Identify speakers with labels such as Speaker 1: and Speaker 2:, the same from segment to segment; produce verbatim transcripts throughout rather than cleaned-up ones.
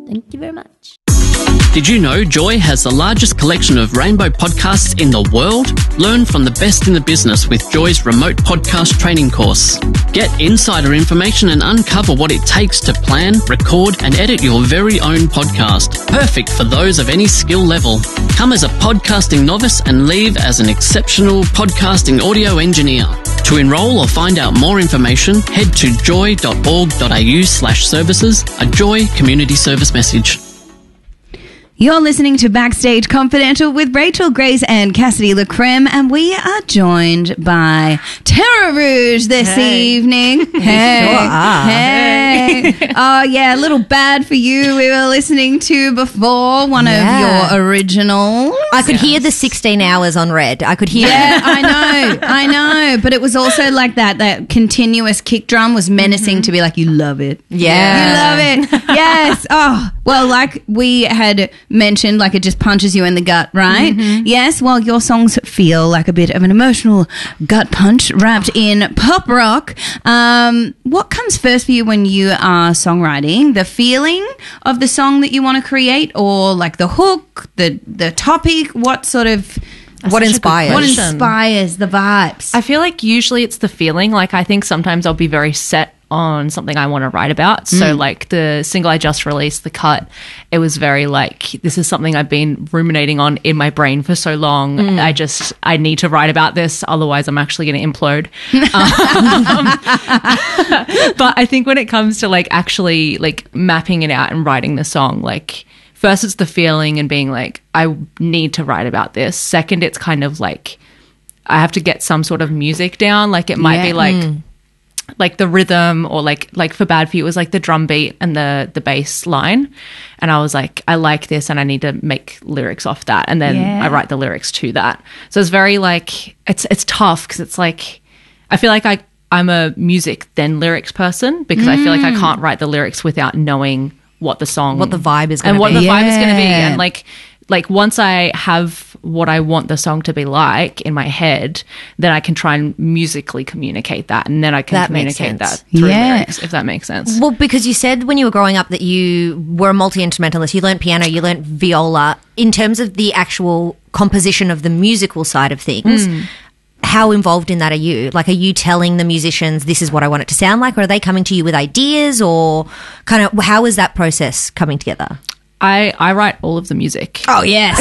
Speaker 1: Thank you very much.
Speaker 2: Did you know Joy has the largest collection of rainbow podcasts in the world? Learn from the best in the business with Joy's remote podcast training course. Get insider information and uncover what it takes to plan, record, and edit your very own podcast. Perfect for those of any skill level. Come as a podcasting novice and leave as an exceptional podcasting audio engineer. To enrol or find out more information, head to joy.org.au slash services, a Joy community service message.
Speaker 3: You're listening to Backstage Confidential with Rachel Grace and Cassidy LaCreme, and we are joined by Terra Rouge this
Speaker 1: Hey.
Speaker 3: evening. Hey,
Speaker 1: sure are.
Speaker 3: hey. Oh, yeah, a little Bad For You we were listening to before, one
Speaker 1: Yeah.
Speaker 3: of your originals.
Speaker 1: I could hear the sixteen hours on red. I could hear
Speaker 3: Yeah,
Speaker 1: it.
Speaker 3: I know, I know. But it was also like that, that continuous kick drum was menacing to be like, you love it.
Speaker 1: Yeah.
Speaker 3: You love it. Yes. Oh, well, like we had mentioned, like it just punches you in the gut, right?
Speaker 1: Mm-hmm.
Speaker 3: Yes. Well, your songs feel like a bit of an emotional gut punch wrapped in pop rock. Um, what comes first for you when you are songwriting? The feeling of the song that you want to create, or like the hook, the the topic? What sort of
Speaker 1: What inspires?
Speaker 3: what inspires the vibes?
Speaker 4: I feel like usually it's the feeling. Like I think sometimes I'll be very set on something I want to write about. So like the single I just released, The Cut, it was very like, this is something I've been ruminating on in my brain for so long. I just, I need to write about this. Otherwise I'm actually going to implode. um, but I think when it comes to like actually like mapping it out and writing the song, like first it's the feeling and being like, I need to write about this. Second, it's kind of like, I have to get some sort of music down. Like it might
Speaker 3: Yeah.
Speaker 4: be like, like the rhythm, or like like for Bad For You, it was like the drum beat and the the bass line, and I was like, I like this and I need to make lyrics off that, and then
Speaker 3: Yeah.
Speaker 4: I write the lyrics to that. So it's very like, it's it's tough because it's like, I feel like I I'm a music then lyrics person, because I feel like I can't write the lyrics without knowing what the song,
Speaker 1: What the vibe is gonna
Speaker 4: and what
Speaker 1: be.
Speaker 4: the vibe is going to be,
Speaker 3: Yeah.
Speaker 4: and like like once I have what I want the song to be like in my head, then I can try and musically communicate that, and then I can
Speaker 1: That makes
Speaker 4: communicate that
Speaker 1: sense.
Speaker 4: through
Speaker 3: Yeah.
Speaker 4: lyrics, if that makes sense.
Speaker 1: Well, because you said when you were growing up that you were a multi-instrumentalist, you learnt piano, you learnt viola. In terms of the actual composition of the musical side of things, how involved in that are you? Like, are you telling the musicians, this is what I want it to sound like, or are they coming to you with ideas, or kind of how is that process coming together?
Speaker 4: I, I write all of the music.
Speaker 3: oh, yes.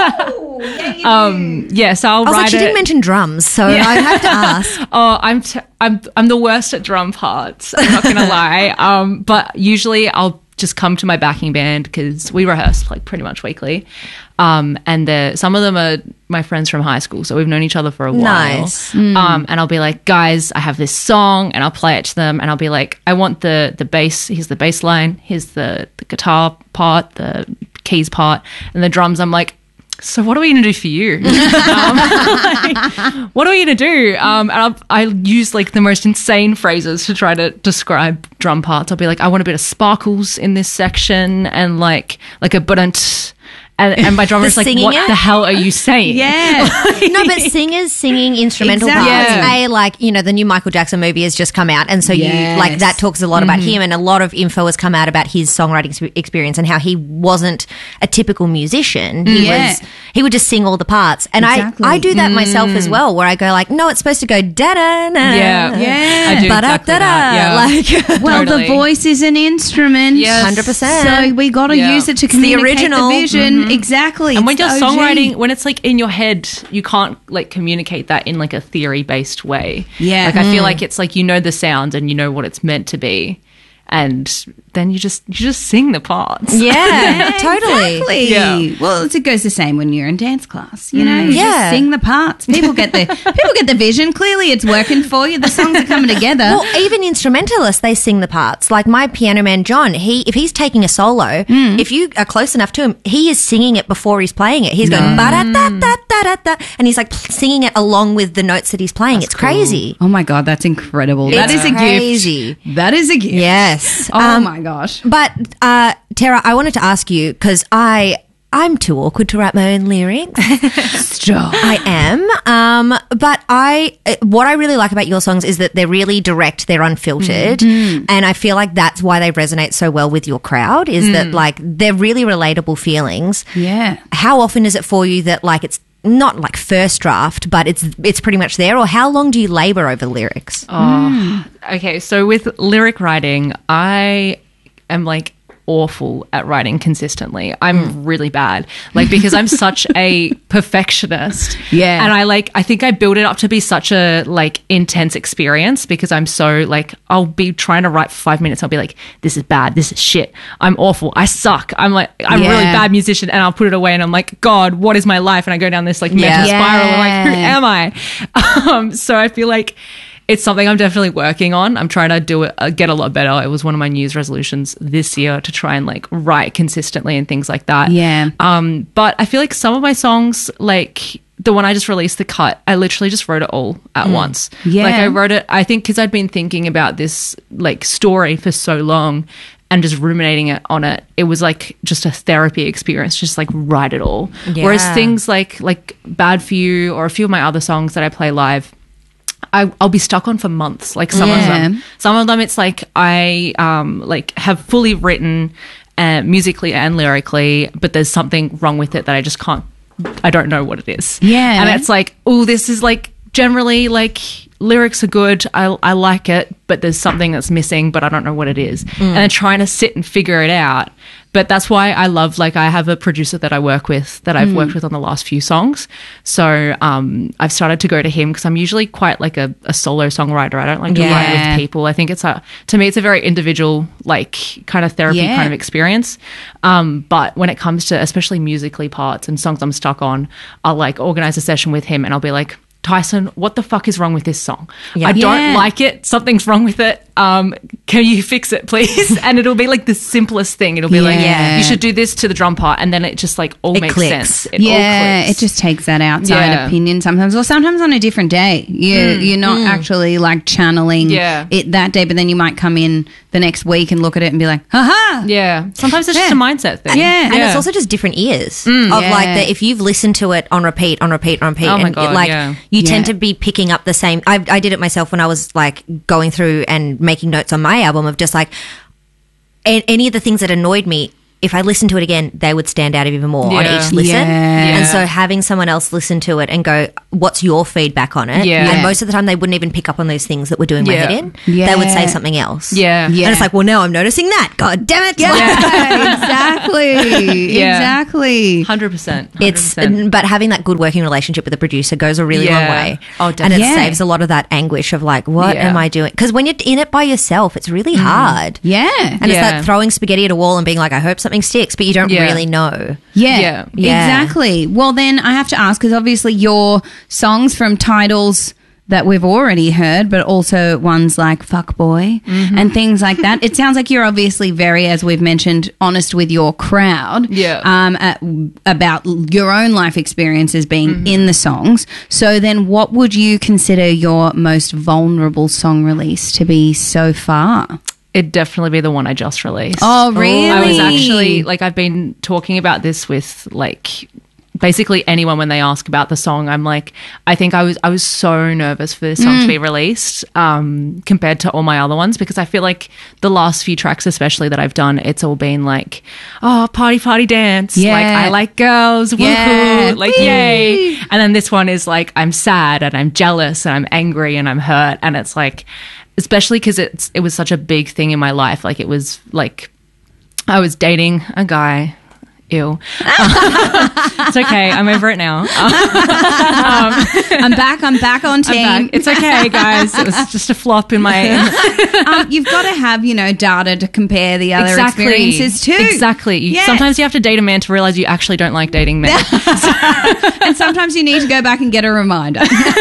Speaker 4: Um, yeah, so I'll
Speaker 1: I was
Speaker 4: write
Speaker 1: like, she
Speaker 4: it.
Speaker 1: didn't mention drums, so I have to ask.
Speaker 4: Oh, I'm t- I'm I'm the worst at drum parts. I'm not gonna lie. Um, but usually I'll just come to my backing band because we rehearse like pretty much weekly. Um, and the some of them are my friends from high school, so we've known each other for a while.
Speaker 1: Nice.
Speaker 4: Um, and I'll be like, guys, I have this song, and I'll play it to them, and I'll be like, I want the the bass. Here's the bass line. Here's the the guitar part, the keys part, and the drums. I'm like, so what are we going to do for you? um, like, what are we going to do? Um, and I'll, I use like the most insane phrases to try to describe drum parts. I'll be like, I want a bit of sparkles in this section, and like like a buttons. And, and my drummer's
Speaker 1: The
Speaker 4: like,
Speaker 1: singing
Speaker 4: what
Speaker 1: it?
Speaker 4: the hell are you saying?
Speaker 3: Yeah.
Speaker 1: No, but singers singing instrumental
Speaker 3: Exactly.
Speaker 1: parts. A, like, you know, the new Michael Jackson movie has just come out. And so
Speaker 3: Yes.
Speaker 1: you, like, that talks a lot about him, and a lot of info has come out about his songwriting expe- experience and how he wasn't a typical musician. He
Speaker 3: Yeah.
Speaker 1: was, he would just sing all the parts. And
Speaker 3: Exactly.
Speaker 1: I, I do that myself as well, where I go like, no, it's supposed to go da da da.
Speaker 4: Yeah.
Speaker 3: Yeah.
Speaker 4: I do exactly that. Yeah.
Speaker 1: Like,
Speaker 3: Well,
Speaker 4: Totally.
Speaker 3: the voice is an instrument.
Speaker 4: Yes.
Speaker 1: one hundred percent.
Speaker 3: So we got to
Speaker 4: Yeah.
Speaker 3: use it to
Speaker 1: the
Speaker 3: communicate the,
Speaker 1: original.
Speaker 3: vision. Exactly.
Speaker 4: And when
Speaker 3: It's
Speaker 4: you're
Speaker 3: the O G.
Speaker 4: songwriting, when it's like in your head, you can't like communicate that in like a theory based way.
Speaker 3: Yeah.
Speaker 4: Like I feel like it's like you know the sound and you know what it's meant to be, and then you just you just sing the parts.
Speaker 1: yeah,
Speaker 3: Yeah,
Speaker 1: totally.
Speaker 3: Exactly.
Speaker 4: Yeah.
Speaker 3: Well, it goes the same when you're in dance class. You know, you
Speaker 1: Yeah.
Speaker 3: just sing the parts. People get the people get the vision. Clearly, it's working for you. The songs are coming together.
Speaker 1: Well, even instrumentalists, they sing the parts. Like my piano man, John, he if he's taking a solo, if you are close enough to him, he is singing it before he's playing it. He's going ba-da-da-da-da-da, and he's like singing it along with the notes that he's playing. It's crazy.
Speaker 3: Oh my god, that's incredible. that
Speaker 1: It's
Speaker 3: is a
Speaker 1: crazy.
Speaker 3: gift. That is a gift.
Speaker 1: Yes.
Speaker 3: Oh
Speaker 1: Um,
Speaker 3: my gosh.
Speaker 1: But uh, Tara, I wanted to ask you because I I'm too awkward to write my own lyrics.
Speaker 3: Stop.
Speaker 1: I am. Um, but I, what I really like about your songs is that they're really direct, they're unfiltered. Mm. And I feel like that's why they resonate so well with your crowd is mm. that like they're really relatable feelings.
Speaker 3: Yeah.
Speaker 1: How often is it for you that like it's not like first draft, but it's it's pretty much there? Or how long do you labor over lyrics?
Speaker 4: Oh, mm. Okay. So with lyric writing, I am like awful at writing consistently. I'm mm. really bad, like because I'm such a perfectionist.
Speaker 3: Yeah,
Speaker 4: and I like I think I build it up to be such a like intense experience because I'm so like I'll be trying to write for five minutes. I'll be like, this is bad. This is shit. I'm awful. I suck. I'm like I'm
Speaker 3: yeah.
Speaker 4: a really bad musician, and I'll put it away, and I'm like, God, what is my life? And I go down this like mental
Speaker 3: yeah.
Speaker 4: spiral. I'm like, who am I? Um, so I feel like it's something I'm definitely working on. I'm trying to do it, uh, get a lot better. It was one of my New Year's resolutions this year to try and like write consistently and things like that.
Speaker 3: Yeah.
Speaker 4: Um, but I feel like some of my songs, like the one I just released, The Cut, I literally just wrote it all at mm. once.
Speaker 3: Yeah.
Speaker 4: Like I wrote it, I think because I'd been thinking about this like story for so long and just ruminating it on it, it was like just a therapy experience, just like write it all.
Speaker 1: Yeah.
Speaker 4: Whereas things like like Bad For You or a few of my other songs that I play live, I, I'll be stuck on for months. Like some
Speaker 3: yeah.
Speaker 4: of them, some of them, it's like I um like have fully written uh, musically and lyrically, but there's something wrong with it that I just can't. I don't know what it is.
Speaker 3: Yeah,
Speaker 4: and it's like, oh, this is like generally like lyrics are good. I I like it, but there's something that's missing, but I don't know what it is. Mm. And I'm trying to sit and figure it out. But that's why I love, like, I have a producer that I work with that I've mm. worked with on the last few songs. So um, I've started to go to him because I'm usually quite like a, a solo songwriter. I don't like to
Speaker 3: yeah.
Speaker 4: write with people. I think it's a, to me, it's a very individual, like, kind of therapy
Speaker 3: yeah.
Speaker 4: kind of experience. Um, but when it comes to especially musically parts and songs I'm stuck on, I'll like organize a session with him and I'll be like, Tyson, what the fuck is wrong with this song?
Speaker 1: Yeah.
Speaker 4: I don't
Speaker 3: Yeah.
Speaker 4: like it. Something's wrong with it. Um, can you fix it, please? And it'll be like the simplest thing. It'll be like,
Speaker 3: Yeah.
Speaker 4: you should do this to the drum part, and then it just like all
Speaker 1: It
Speaker 4: makes
Speaker 1: clicks.
Speaker 4: sense. It
Speaker 3: yeah,
Speaker 4: all clicks.
Speaker 3: it just takes that outside
Speaker 4: Yeah.
Speaker 3: opinion sometimes, or sometimes on a different day. You you're not actually like channeling
Speaker 4: Yeah.
Speaker 3: it that day, but then you might come in the next week and look at it and be like, haha.
Speaker 4: yeah. Sometimes it's just
Speaker 3: Yeah.
Speaker 4: a mindset thing.
Speaker 3: Yeah.
Speaker 1: And it's also just different ears of
Speaker 3: Yeah.
Speaker 1: like that. If you've listened to it on repeat, on repeat, on repeat,
Speaker 4: Oh my
Speaker 1: and
Speaker 4: God,
Speaker 1: it, like
Speaker 4: yeah.
Speaker 1: you tend
Speaker 3: Yeah.
Speaker 1: to be picking up the same. I, I did it myself when I was like going through and making notes on my album of just like a- any of the things that annoyed me. If I listened to it again, they would stand out even more on
Speaker 4: Yeah.
Speaker 1: each listen.
Speaker 3: Yeah.
Speaker 1: And so having someone else listen to it and go, what's your feedback on it?
Speaker 4: Yeah.
Speaker 1: And
Speaker 3: Yeah.
Speaker 1: most of the time they wouldn't even pick up on those things that were doing my
Speaker 4: Yeah.
Speaker 1: head in.
Speaker 3: Yeah.
Speaker 1: They would say something else.
Speaker 4: Yeah.
Speaker 3: Yeah.
Speaker 1: And it's like, well, now I'm noticing that. God damn it.
Speaker 3: Yeah, exactly.
Speaker 4: Yeah.
Speaker 3: Exactly.
Speaker 4: one hundred percent.
Speaker 1: It's but having that good working relationship with the producer goes a really
Speaker 4: Yeah.
Speaker 1: long way.
Speaker 4: Oh,
Speaker 1: and it
Speaker 4: definitely.
Speaker 3: Yeah.
Speaker 1: saves a lot of that anguish of like, what
Speaker 4: Yeah.
Speaker 1: am I doing? Because when you're in it by yourself, it's really hard.
Speaker 3: Yeah.
Speaker 1: And it's
Speaker 4: Yeah.
Speaker 1: that throwing spaghetti at a wall and being like, I hope something sticks, but you don't
Speaker 4: Yeah.
Speaker 1: really know.
Speaker 3: Yeah,
Speaker 4: Yeah.
Speaker 1: Yeah.
Speaker 3: exactly. Well, then I have to ask, because obviously your songs from titles that we've already heard, but also ones like Fuckboy
Speaker 4: Mm-hmm.
Speaker 3: and things like that. It sounds like you're obviously very, as we've mentioned, honest with your crowd.
Speaker 4: Yeah.
Speaker 3: Um, at, about your own life experiences being
Speaker 4: Mm-hmm.
Speaker 3: in the songs. So then what would you consider your most vulnerable song release to be so far?
Speaker 4: It'd definitely be the one I just released.
Speaker 3: Oh, really?
Speaker 4: I was actually, like, I've been talking about this with, like, basically anyone when they ask about the song. I'm like, I think I was I was so nervous for this song to be released um, compared to all my other ones, because I feel like the last few tracks especially that I've done, it's all been like, oh, party, party, dance.
Speaker 3: Yeah.
Speaker 4: Like, I like girls.
Speaker 3: Yeah.
Speaker 4: Woohoo. Like,
Speaker 3: Whee!
Speaker 4: yay. And then this one is like, I'm sad and I'm jealous and I'm angry and I'm hurt. And it's like, especially because it's it was such a big thing in my life. Like, it was like I was dating a guy. Ew. It's okay. I'm over it now.
Speaker 3: I'm back. I'm back on team.
Speaker 4: I'm back. It's okay, guys. It was just a flop in my...
Speaker 3: um, you've got to have, you know, data to compare the other
Speaker 4: Exactly.
Speaker 3: experiences too.
Speaker 4: Exactly. You,
Speaker 3: Yeah.
Speaker 4: Sometimes you have to date a man to realize you actually don't like dating men.
Speaker 3: And sometimes you need to go back and get a reminder.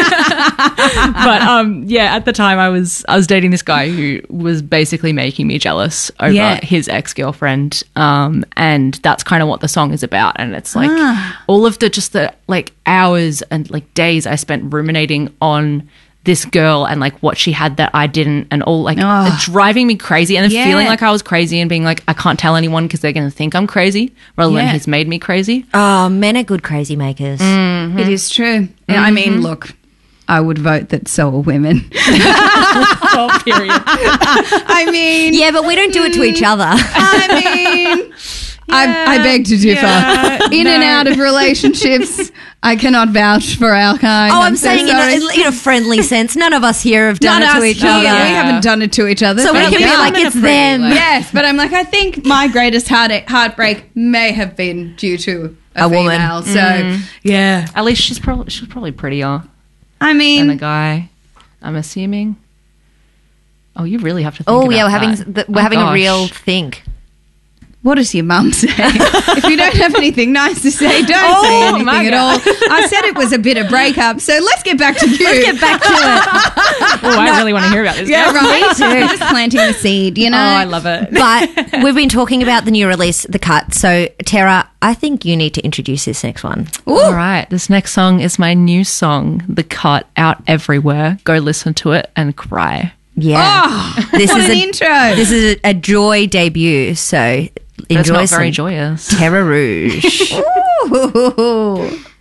Speaker 4: But um, yeah, at the time I was I was dating this guy who was basically making me jealous over
Speaker 3: Yeah.
Speaker 4: his ex-girlfriend, um, and that's kind of what the song is about. And it's like
Speaker 3: Ah.
Speaker 4: all of the just the like hours and like days I spent ruminating on this girl and like what she had that I didn't, and all like
Speaker 3: Oh.
Speaker 4: driving me crazy, and then
Speaker 3: Yeah.
Speaker 4: feeling like I was crazy and being like, I can't tell anyone because they're going to think I'm crazy, rather
Speaker 3: Yeah.
Speaker 4: than he's made me crazy.
Speaker 1: Oh, men are good crazy makers.
Speaker 4: Mm.
Speaker 3: It is true. Yeah, I mean, look, I would vote that so are women.
Speaker 4: Oh, period.
Speaker 3: I mean,
Speaker 1: Yeah, but we don't do it to each other.
Speaker 3: I mean, I, I beg to differ.
Speaker 4: yeah,
Speaker 3: in and out of relationships, I cannot vouch for our kind.
Speaker 1: Oh, I'm,
Speaker 3: so
Speaker 1: saying in
Speaker 3: sorry.
Speaker 1: a, in a friendly sense. None of us here have done
Speaker 3: Not
Speaker 1: it to
Speaker 3: us
Speaker 1: each
Speaker 3: here.
Speaker 1: other.
Speaker 3: We haven't done it to each other.
Speaker 1: So we
Speaker 3: Thank
Speaker 1: can be
Speaker 3: God.
Speaker 1: like, it's them.
Speaker 3: Yes, but I'm like, I think my greatest heart heartbreak may have been due to a,
Speaker 1: A woman.
Speaker 3: female. So, yeah.
Speaker 4: At least she's probably she's probably prettier
Speaker 3: I
Speaker 4: than a
Speaker 3: mean,
Speaker 4: guy, I'm assuming. Oh, you really have to think
Speaker 1: Oh,
Speaker 4: about
Speaker 1: yeah, we're having
Speaker 4: that.
Speaker 1: the, we're
Speaker 4: Oh,
Speaker 1: having
Speaker 4: gosh.
Speaker 1: a real think.
Speaker 3: what does your mum say? If you don't have anything nice to say, don't
Speaker 4: Oh,
Speaker 3: say anything
Speaker 4: my
Speaker 3: at all. I said it was a bit of breakup, so let's get back to you. Let's get back to it.
Speaker 4: Oh, I really want to hear about this.
Speaker 3: Yeah,
Speaker 4: girl.
Speaker 3: right. Just planting the seed, you know.
Speaker 4: Oh, I love it.
Speaker 1: But we've been talking about the new release, The Cut. So, Tara, I think you need to introduce this next one.
Speaker 4: All right, this next song is my new song, The Cut, out everywhere. Go listen to it and cry.
Speaker 1: Yeah.
Speaker 3: Oh,
Speaker 1: this
Speaker 3: what
Speaker 1: is
Speaker 3: an
Speaker 1: a,
Speaker 3: intro.
Speaker 1: This is a, a Joy debut, so
Speaker 4: But it's
Speaker 1: enjoy
Speaker 4: not very
Speaker 1: some
Speaker 4: joyous.
Speaker 1: Terra Rouge.
Speaker 3: Ooh.